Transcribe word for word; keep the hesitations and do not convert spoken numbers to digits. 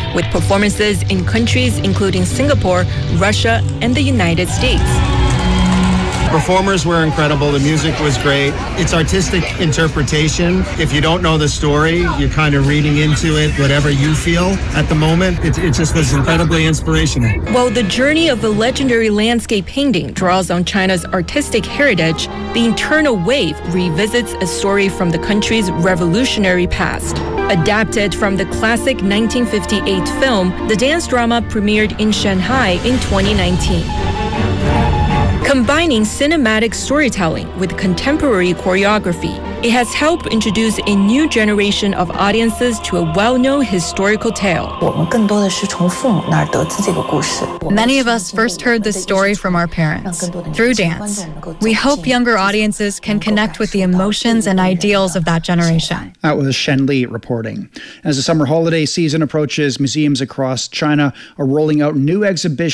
with performances in countries including Singapore, Russia, and the United States. Performers were incredible. The music was great. It's artistic interpretation. If you don't know the story, you're kind of reading into it whatever you feel at the moment. It, it just was incredibly inspirational. While the journey of a legendary landscape painting draws on China's artistic heritage, The Eternal Wave revisits a story from the country's revolutionary past. Adapted from the classic nineteen fifty-eight film, the dance drama premiered in Shanghai in twenty nineteen. Combining cinematic storytelling with contemporary choreography, it has helped introduce a new generation of audiences to a well-known historical tale. Many of us first heard this story from our parents, through dance. We hope younger audiences can connect with the emotions and ideals of that generation. That was Shen Li reporting. As the summer holiday season approaches, museums across China are rolling out new exhibitions